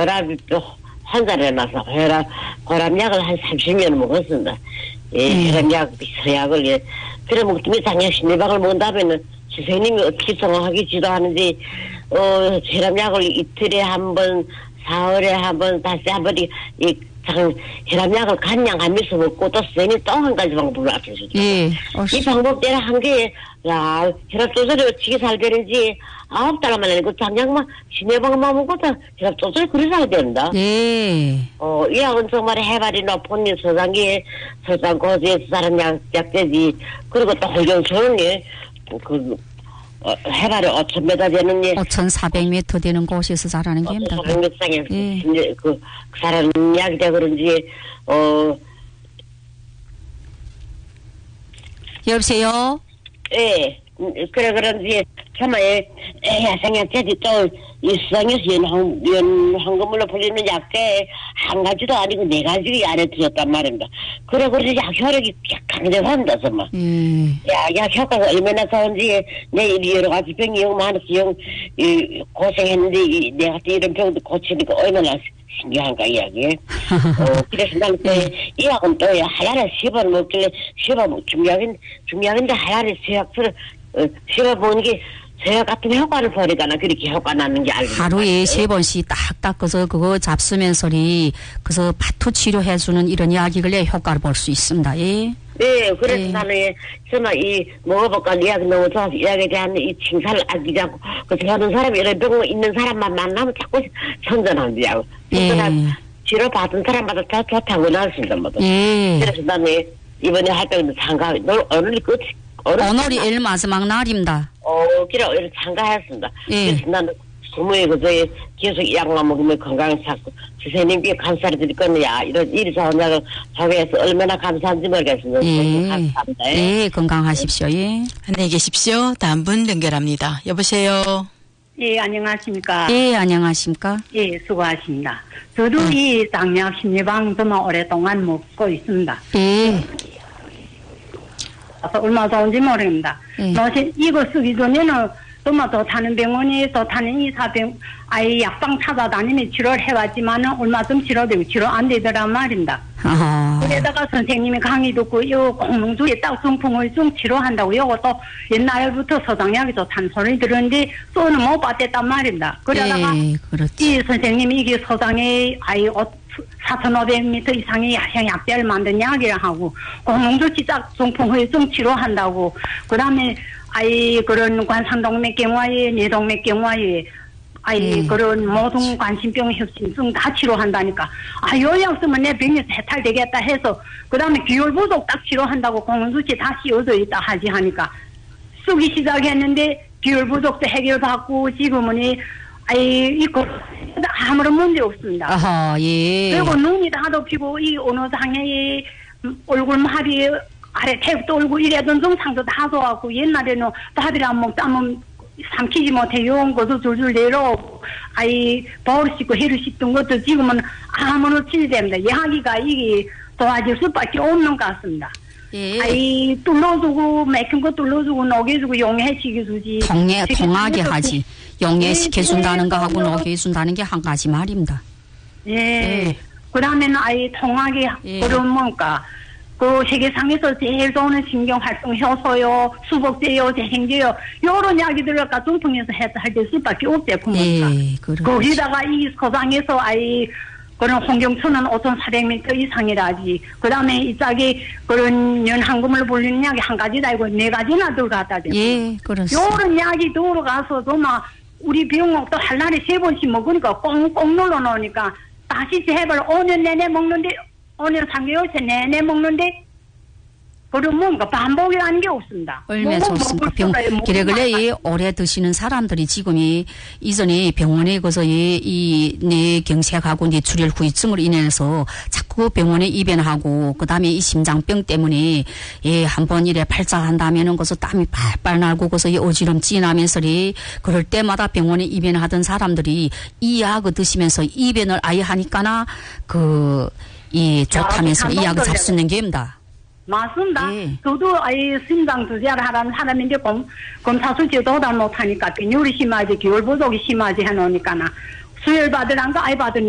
혈압이 또 환자를 해놔서 고람약을 한 30년 먹었습니다. 예, 혈압약, 서약을, 예. 그래, 먹더니 당연 심리박을 먹은 다음에는 선생님이 어떻게 성공하기 지도하는지, 혈압약을 이틀에 한 번, 사흘에 한 번, 다시 한 번, 혈압약을 간량하면서 먹고 또 선생님이 또 한 가지 방법을 알려주죠. 예. 이 방법대로 한 게, 야, 혈압 조절이 어떻게 잘 되는지 9달만 아니고 당장만 시내방만 먹고도 혈압 조절이 그래 잘 된다. 예. 이 약은 정말 해발이 높은 서장기에 설상고지에서 사는 약제지. 그리고 또 홀경초는 해발이 5,000m 되는 5,400m 되는 곳에서 자라는 게입니다. 5,400m상에 예. 그 사람 약이다 그런지 여보세요? 예. 그래 그런지 참아에 야생약제지 또 이 수상에서 연황금물로 불리는 약제 한 가지도 아니고 4가지 안에 들었단 말입니다. 그래 그런지 약 효력이 강력합니다 정말. 약 효과가 얼마나 좋은지 내 여러 가지 병이 영 많아서 고생했는데 내가 이런 병도 고치니까 얼마나 신기한가 이야기. 그래서 나는 또 이 약은 또 하나를 씹어 먹길래 중약인데 하나를 씹어보는 게 제가 같은 효과를 보니까는 그렇게 효과 나는 게 알고 하루에 3번씩 딱 닦아서 그거 잡수면서리 그래서 파토 치료해주는 이런 약이길래 효과를 볼 수 있습니다. 예. 네, 그래서 나는 정말 먹어볼까 이야기 너무 좋아서 이야기에 대한 이 칭찬을 아끼지 않고 하는 사람이 이런 병 있는 사람만 만나면 자꾸 천전한다고. 치료 받은 사람마다 다 좋다고 나왔습니다. 그래서 나는 이번에 활동에도 오늘이 제일 마지막 날입니다. 그래, 오늘 참가했습니다. 예. 그래서 나는 부모의 계속 약만 먹으면 건강을 찾고, 선생님께 감사를 드릴 거냐, 이런 일이 좋은 약을 소개해서 얼마나 감사한지 모르겠습니다. 예. 감사합니다. 예, 건강하십시오. 예. 안녕히 계십시오. 다음 분 연결합니다. 여보세요? 예, 안녕하십니까? 예, 안녕하십니까? 예, 수고하십니다. 저도 이 당뇨 심리방 정말 오랫동안 먹고 있습니다. 예. 얼마 좋은지 모릅니다. 예. 이거 쓰기 전에는 정말 더 타는 병원에 더 타는 의사병, 약방 찾아다니며 치료를 해왔지만은 얼마 좀 치료되고 치료 안 되더란 말입니다. 그러다가 선생님이 강의 듣고 요 공명주에 딱중풍을 좀 치료한다고 요것도 옛날부터 서장약이 좋다는 소리 들었는데 쏘는 못 받았단 말입니다. 그러다가 예, 그렇지. 이 선생님이 이게 서장에 4,500m 이상의 약제를 만든 약이라 하고 공명주치 딱중풍을 치료한다고 그 다음에 그런 관상동맥경화에 뇌동맥경화에 그런 모든 관심병 협심증 다 치료한다니까 요약 쓰면 내 병에서 해탈되겠다 해서 그 다음에 기혈부족 딱 치료한다고 공원수치 다 씌워져 있다 하지 하니까 쓰기 시작했는데 기혈부족도 해결받고 지금은 이거 아무런 문제 없습니다. 아하, 예. 그리고 눈이 다 덮이고 이 어느 장애의 얼굴말이 아래 태국 돌고 이래던 증상도 다 좋았고 옛날에는 밥을 안 먹다면 삼키지 못해 용 것도 줄줄 내려오고 버릇 씻고 해를 씻던 것도 지금은 아무런 치료됩니다. 이야기가 이게 도와줄 수밖에 없는 것 같습니다. 예. 뚫어주고 맥힌 거 뚫어주고 녹여주고 용해시켜주지 통하게 하지. 용해시켜준다는 거 하고 녹여준다는 게 한 가지 말입니다. 예. 예. 그 다음에는 통하게 그런 뭔가 그 세계상에서 제일 좋은 신경활동 효소요, 수복제요, 재생제요, 요런 약이들을 중풍에서 할 수밖에 없대, 거기다가 이 서장에서 그런 홍경초는 5,400m 이상이라지. 그 다음에 이 짝이 그런 연한금을 불리는 약이 한 가지도 아니고 4가지나 들어갔다. 예, 그렇습니다. 요런 약이 들어가서 정말 우리 병원 또 한 날에 3번씩 먹으니까 꽁꽁 눌러 놓으니까 다시 제발 5년 내내 먹는데 5년 3개월째 내내 먹는데 그런 뭔가 반복이라는 게 없습니다. 얼마나 좋습니까? 그래 오래 드시는 사람들이 지금이 이전에 병원에 가서 이 뇌경색하고 뇌출혈 후유증으로 인해서 자꾸 병원에 입원하고 그다음에 이 심장병 때문에 한번 이래 발작한다면은 거기서 땀이 팔팔 나고 거기서 어지럼증 나면서리 그럴 때마다 병원에 입원하던 사람들이 이 약을 드시면서 입원을 아예 하니까나 좋다면서 이 약을 잡수는 게입니다. 맞습니다. 예. 저도 심장 투자를 하라는 사람인데 검사 수치도 다 못하니까 빈혈이 심하지 기혈부족이 심하지 해놓으니까 수혈 받으란가 받으니